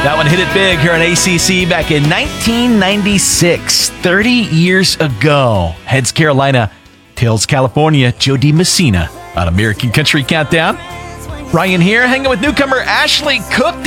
That one hit it big here on ACC back in 1996, 30 years ago. Heads Carolina, tails California, Joe DiMessina on American Country Countdown. Ryan here, hanging with newcomer Ashley Cook.